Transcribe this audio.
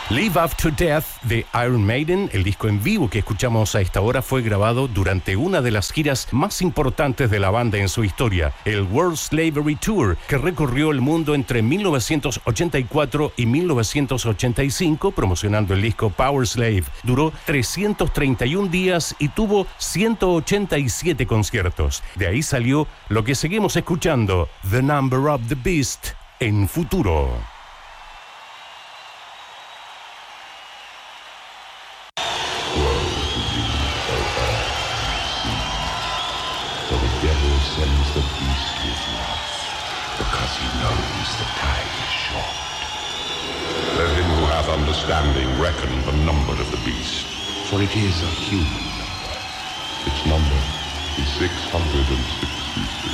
Live After Death de Iron Maiden, el disco en vivo que escuchamos a esta hora, fue grabado durante una de las giras más importantes de la banda en su historia, el World Slavery Tour, que recorrió el mundo entre 1984 y 1985 promocionando el disco Power Slave. Duró 331 días y tuvo 187 conciertos. De ahí salió lo que seguimos escuchando, The Number of the Beast, en Futuro. Sends the beast with wrath, because he knows the time is short. Let him who hath understanding reckon the number of the beast, for it is a human number. Its number is 666.